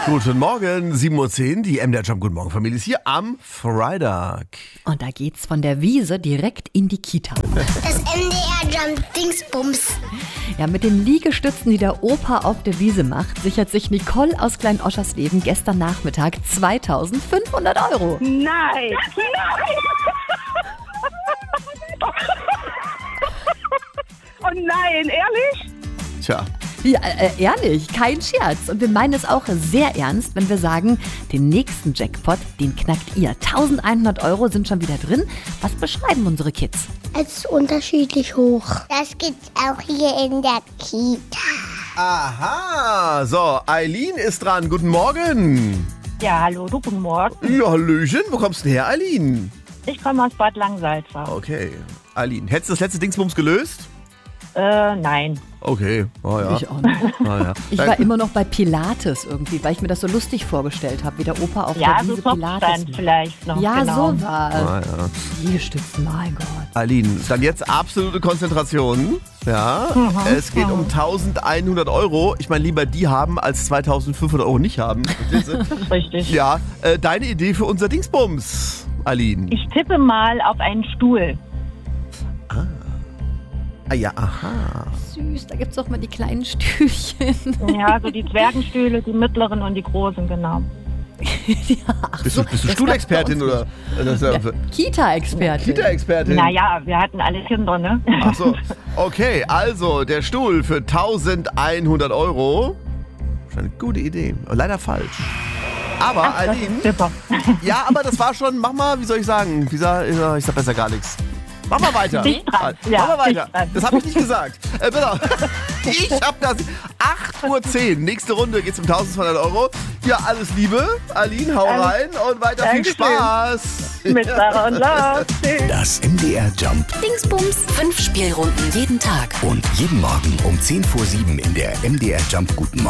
Guten Morgen, 7:10 Uhr, die MDR Jump Guten Morgen Familie ist hier am Freitag. Und da geht's von der Wiese direkt in die Kita. Das MDR Jump Dingsbums. Ja, mit den Liegestützen, die der Opa auf der Wiese macht, sichert sich Nicole aus Klein-Oschersleben gestern Nachmittag 2.500 €. Nein! Oh nein, ehrlich? Tja, Ja, ehrlich, kein Scherz. Und wir meinen es auch sehr ernst, wenn wir sagen, den nächsten Jackpot, den knackt ihr. 1.100 € sind schon wieder drin. Was beschreiben unsere Kids? Es ist unterschiedlich hoch. Das gibt's auch hier in der Kita. aha, so, Eileen ist dran, guten Morgen. Ja, hallo, du, guten Morgen. Ja, Hallöchen, wo kommst du denn her, Eileen? Ich komme aus Bad Langsalza. Okay, Eileen, hättest du das letzte Dingsbums gelöst? Nein. Okay, oh ja. Ich auch nicht. Ah, ja. Ich war immer noch bei Pilates irgendwie, weil ich mir das so lustig vorgestellt habe, wie der Opa auf Ja, der so Wiese Pilates Kopfstand macht. vielleicht noch. Ja, genau. so war Ah, ja. Liegestützen, mein Gott. Eileen, dann jetzt absolute Konzentration. Ja, es geht um 1.100 €. Ich meine, lieber die haben, als 2.500 € nicht haben. Verstehst du? Richtig. Ja, deine Idee für unser Dingsbums, Eileen. Ich tippe mal auf einen Stuhl. Ah ja, aha. Süß, da gibt's auch mal die kleinen Stühlchen. Ja, so die Zwergenstühle, die mittleren und die großen, genau. Ja, ach Bist so, du das gab's Stuhlexpertin bei uns oder? Das ist ja nicht. Kita-Expertin. Kita-Expertin? Naja, wir hatten alle Kinder, ne? Ach so, okay, also der Stuhl für 1.100 €. Schon eine gute Idee, aber leider falsch. Aber Eileen, Super. ja, aber das war schon, mach mal, wie soll ich sagen? Ich sag besser gar nichts. Mach mal weiter. Dicht dran. Mach Ja, mal weiter. dicht dran. Das habe ich nicht gesagt. Bitte. Ich hab das. 8:10 Uhr. Nächste Runde geht's um 1.200 €. Ja, alles Liebe. Eileen, hau rein und weiter viel Dankeschön. Spaß. Mit Sarah und Lars. Tschüss. Das MDR Jump Dingsbums. 5 Spielrunden jeden Tag. und jeden Morgen um 6:50 in der MDR Jump Guten Morgen